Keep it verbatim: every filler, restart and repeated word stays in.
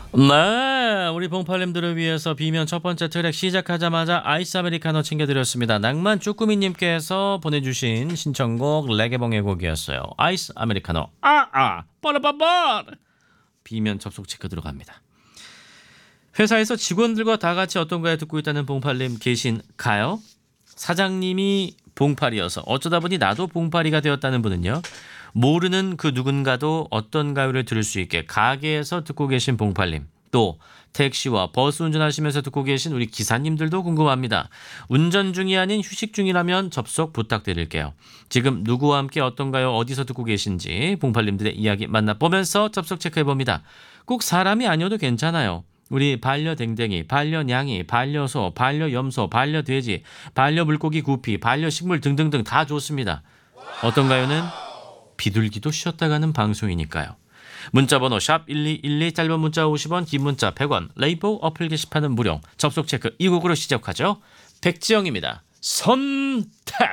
네, 우리 봉팔님들을 위해서 비면 첫 번째 트랙 시작하자마자 아이스 아메리카노 챙겨드렸습니다. 낭만 쭈꾸미님께서 보내주신 신청곡 레게봉의 곡이었어요. 아이스 아메리카노. 아아 빠르빠빠. 비면 접속 체크 들어갑니다. 회사에서 직원들과 다 같이 어떤 가요 듣고 있다는 봉팔님 계신가요? 사장님이 봉팔이어서 어쩌다 보니 나도 봉팔이가 되었다는 분은요. 모르는 그 누군가도 어떤 가요를 들을 수 있게 가게에서 듣고 계신 봉팔님, 또 택시와 버스 운전하시면서 듣고 계신 우리 기사님들도 궁금합니다. 운전 중이 아닌 휴식 중이라면 접속 부탁드릴게요. 지금 누구와 함께 어떤 가요 어디서 듣고 계신지 봉팔님들의 이야기 만나보면서 접속 체크해봅니다. 꼭 사람이 아니어도 괜찮아요. 우리 반려댕댕이, 반려냥이, 반려소, 반려염소, 반려돼지, 반려물고기 구피, 반려식물 등등등 다 좋습니다. 어떤 가요는 비둘기도 쉬었다 가는 방송이니까요. 문자번호 샵 일이일이, 짧은 문자 오십 원, 긴 문자 백 원, 레이보 어플 게시판은 무료. 접속 체크 이 곡으로 시작하죠. 백지영입니다. 선택.